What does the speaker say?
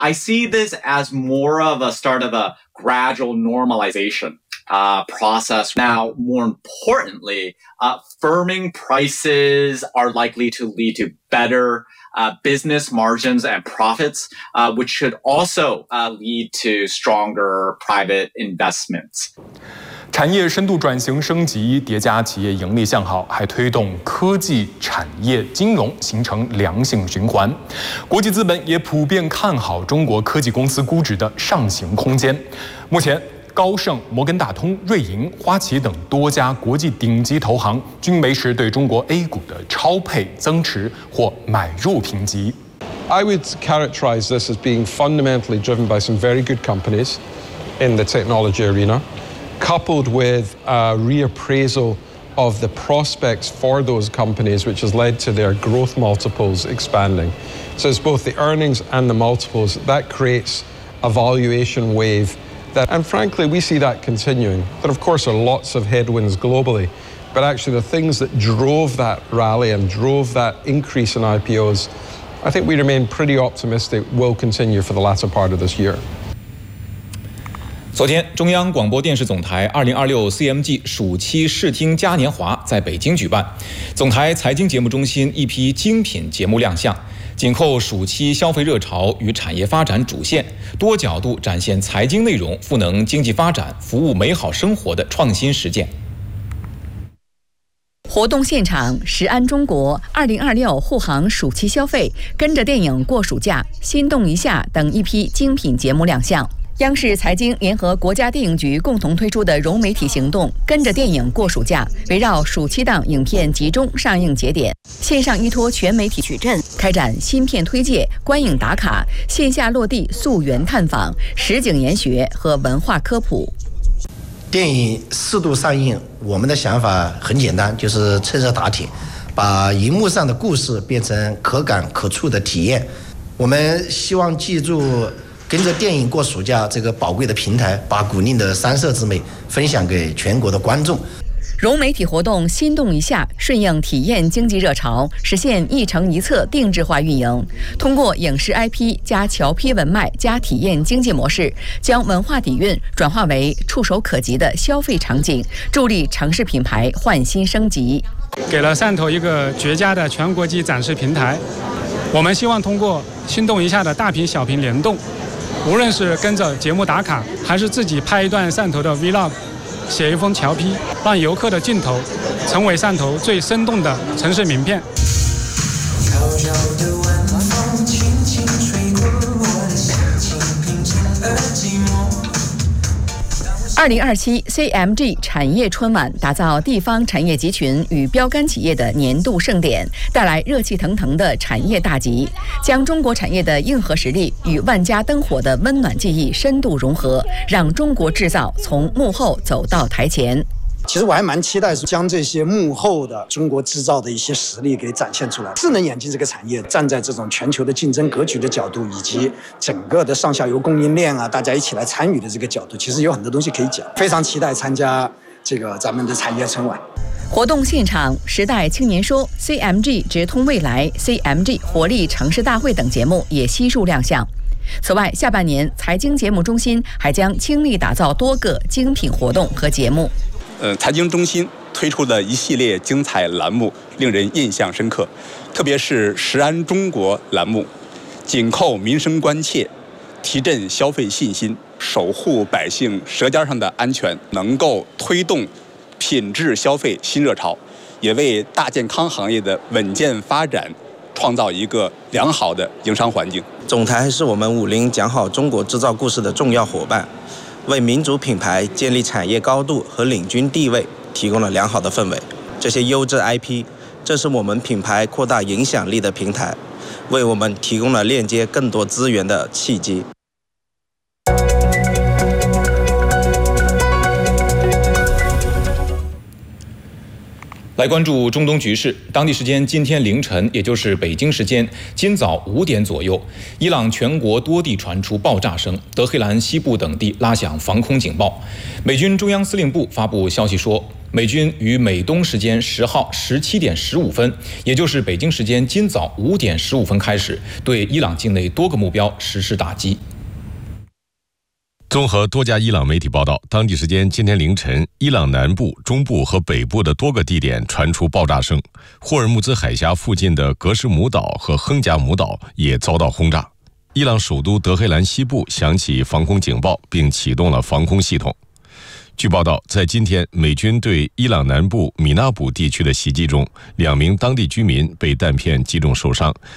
I see this as more of a start of a gradual normalization process. Now, more importantly, firming prices are likely to lead to better business margins and profits, which should also lead to stronger private investments. 产业深度转型升级，叠加企业盈利向好，还推动科技产业金融形成良性循环。国际资本也普遍看好中国科技公司估值的上行空间。目前，高盛、摩根大通、瑞银、花旗等多家国际顶级投行均维持对中国 A 股的超配、增持或买入评级。 I would characterize this as being fundamentally driven by some very good companies in the technology arena, coupled with a reappraisal of the prospects for those companies, which has led to their growth multiples expanding. So it's both the earnings and the multiples. That creates a valuation wave. And frankly, we see that continuing. There, of course, are lots of headwinds globally, but actually the things that drove that rally and drove that increase in IPOs, I think we remain pretty optimistic will continue for the latter part of this year. 昨天，中央广播电视总台2026 CMG 暑期视听嘉年华在北京举办，总台财经节目中心一批精品节目亮相，紧扣暑期消费热潮与产业发展主线，多角度展现财经内容赋能经济发展、服务美好生活的创新实践。 活动现场，时安中国、2026护航暑期消费、跟着电影过暑假、心动一下等一批精品节目亮相。央视财经联合国家电影局共同推出的融媒体行动“跟着电影过暑假”，围绕暑期档影片集中上映节点，线上依托全媒体矩阵，开展新片推介、观影打卡、线下落地溯源探访、实景研学和文化科普。 电影适度上映，我们的想法很简单，就是趁热打铁，把荧幕上的故事变成可感可触的体验。我们希望记住跟着电影过暑假这个宝贵的平台，把古令的三色之美分享给全国的观众。 融媒体活动心动一下，顺应体验经济热潮，实现一城一策定制化运营。通过影视 IP 加侨批文脉加体验经济模式，将文化底蕴转化为触手可及的消费场景，助力城市品牌焕新升级。 给了汕头一个绝佳的全国级展示平台。我们希望通过心动一下的大屏小屏联动，无论是跟着节目打卡，还是自己拍一段汕头的 Vlog， 写一封侨批，让游客的镜头成为汕头最生动的城市名片。 2027 CMG 产业春晚打造地方产业集群与标杆企业的年度盛典，带来热气腾腾的产业大集，将中国产业的硬核实力与万家灯火的温暖记忆深度融合，让中国制造从幕后走到台前。 其实我还蛮期待将这些幕后的中国制造的一些实力给展现出来。智能眼镜这个产业站在这种全球的竞争格局的角度，以及整个的上下游供应链啊，大家一起来参与的这个角度，其实有很多东西可以讲。非常期待参加这个咱们的产业春晚。 活动现场，时代青年说、CMG 直通未来、CMG 活力城市大会等节目也悉数亮相。此外，下半年财经节目中心还将倾力打造多个精品活动和节目。 财经中心推出的一系列精彩栏目令人印象深刻，特别是时安中国栏目，紧扣民生关切，提振消费信心，守护百姓舌尖上的安全，能够推动品质消费新热潮，也为大健康行业的稳健发展创造一个良好的营商环境。 总台是我们50讲好中国制造故事的重要伙伴，为民族品牌建立产业高度和领军地位提供了良好的氛围。这些优质 IP， 这是我们品牌扩大影响力的平台，为我们提供了链接更多资源的契机。 来关注中东局势。当地时间今天凌晨，也就是北京时间今早5点左右，伊朗全国多地传出爆炸声，德黑兰西部等地拉响防空警报。美军中央司令部发布消息说， 美军于美东时间10号17点15分，也就是北京时间今早5点15分开始，对伊朗境内多个目标实施打击。 综合多家伊朗媒体报道，当地时间今天凌晨，伊朗南部、中部和北部的多个地点传出爆炸声，霍尔木兹海峡附近的格什姆岛和亨贾姆岛也遭到轰炸。伊朗首都德黑兰西部响起防空警报，并启动了防空系统。据报道，在今天美军对伊朗南部米纳卜地区的袭击中，2名当地居民被弹片击中受伤，